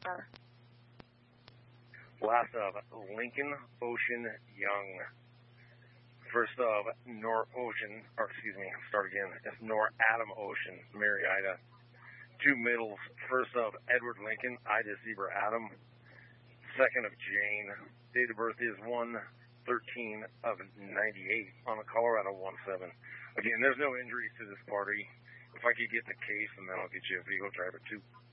car. Last of Lincoln Ocean Young. First of It's Nor Adam Ocean, Mary Ida. Two middles. First of Edward Lincoln, Ida Zebra Adam. Second of Jane. Date of birth is 1/13 of 98 on a Colorado 17. Again, there's no injuries to this party. If I could get the case, and then I'll get you a Vigo driver too.